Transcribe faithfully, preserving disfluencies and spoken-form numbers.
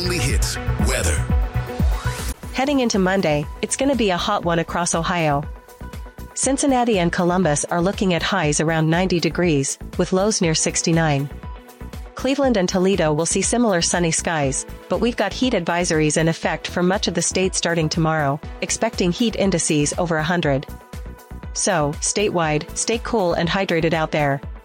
only hits weather. Heading into Monday, it's going to be a hot one across Ohio. Cincinnati and Columbus are looking at highs around ninety degrees, with lows near sixty-nine. Cleveland and Toledo will see similar sunny skies, but we've got heat advisories in effect for much of the state starting tomorrow, expecting heat indices over one hundred. So, statewide, stay cool and hydrated out there.